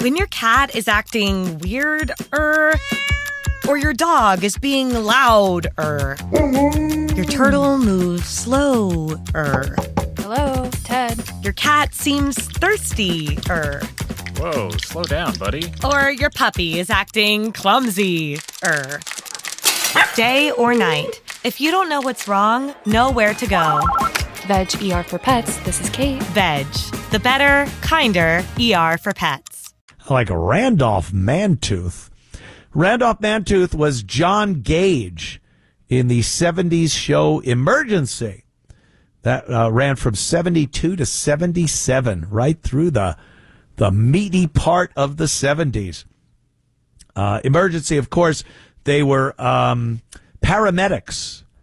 When your cat is acting weird, or your dog is being loud, your turtle moves slow, Hello, Ted. Your cat seems thirsty, Whoa, slow down, buddy. or your puppy is acting clumsy, Day or night, if you don't know what's wrong, know where to go. Veg ER for Pets. This is Kate. Veg, the better, kinder ER for pets. Like Randolph Mantooth. Randolph Mantooth was John Gage in the 70s show Emergency. That ran from 72 to 77, right through the meaty part of the 70s. Emergency, of course, they were paramedics.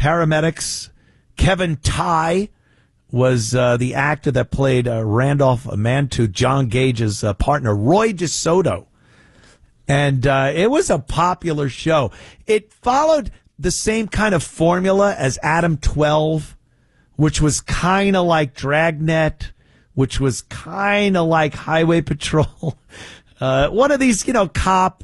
Kevin Tighe was the actor that played Randolph Mantooth, John Gage's partner, Roy DeSoto. And it was a popular show. It followed the same kind of formula as Adam 12, which was kind of like Dragnet, which was kind of like Highway Patrol. One of these, cop,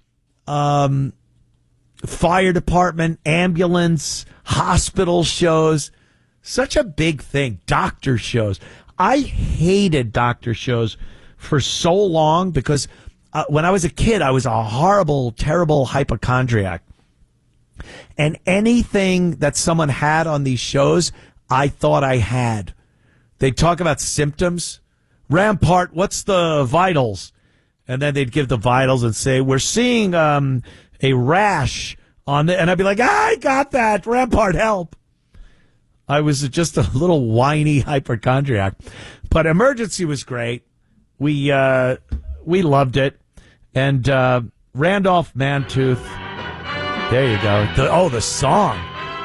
fire department, ambulance, hospital shows. Such a big thing. Doctor shows. I hated doctor shows for so long because when I was a kid, I was a horrible, terrible hypochondriac. And anything that someone had on these shows, I thought I had. They'd talk about symptoms. Rampart, what's the vitals? And then they'd give the vitals and say, we're seeing a rash on it. And I'd be like, I got that. Rampart, help. I was just a little whiny hypochondriac. But Emergency was great. We loved it. And Randolph Mantooth, there you go. The song.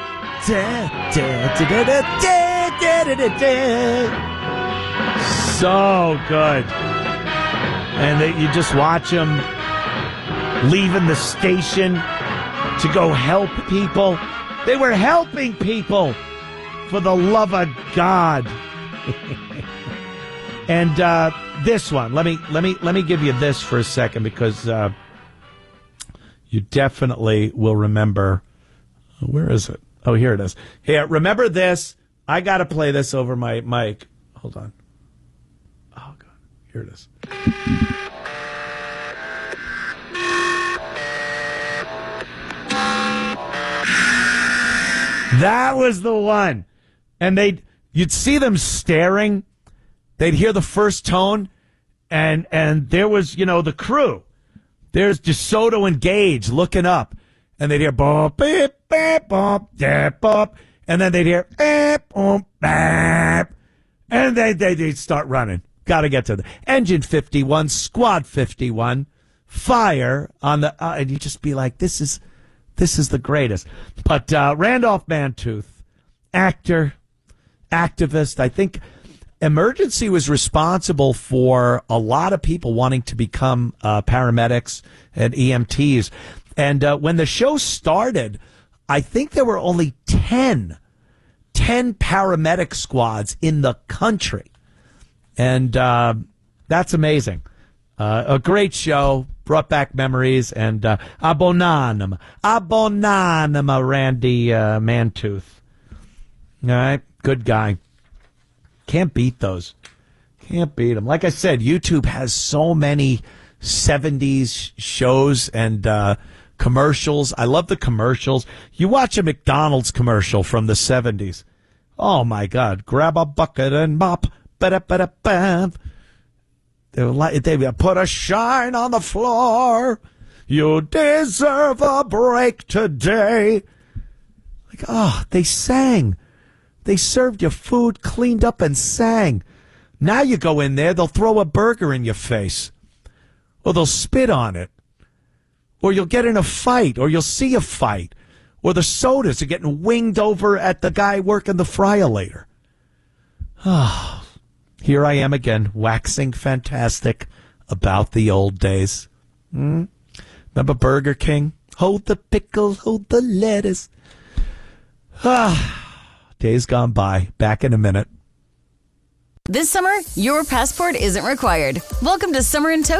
So good. And you just watch them leaving the station to go help people. They were helping people, for the love of God. And this one, let me give you this for a second, because you definitely will remember. Where is it? Oh, here it is. Here, remember this? I got to play this over my mic. Hold on. Oh, God. Here it is. That was the one. And you'd see them staring. They'd hear the first tone, and there was, the crew. There's DeSoto and Gage looking up, and they'd hear bop, beep, beep, bop, dap, bop, and then they'd hear beep, boom, bap, and they'd start running. Got to get to the Engine 51, Squad 51, fire on the, and you'd just be like, this is the greatest. But Randolph Mantooth, actor, activist, I think Emergency was responsible for a lot of people wanting to become paramedics and EMTs. And when the show started, I think there were only 10 paramedic squads in the country. And that's amazing. A great show, brought back memories, and Abonanima, Randy Mantooth. All right, good guy. Can't beat those. Can't beat them. Like I said, YouTube has so many 70s shows and commercials. I love the commercials. You watch a McDonald's commercial from the 70s. Oh, my God. Grab a bucket and mop. Ba-da-ba-da-ba. They put a shine on the floor. You deserve a break today. Like, oh, they sang. They served you food, cleaned up, and sang. Now you go in there, they'll throw a burger in your face. Or they'll spit on it. Or you'll get in a fight, or you'll see a fight. Or the sodas are getting winged over at the guy working the fryer-later. Ah, here I am again, waxing fantastic about the old days. Remember Burger King? Hold the pickle, hold the lettuce. Ah. Days gone by. Back in a minute. This summer, your passport isn't required. Welcome to Summer in Tokyo.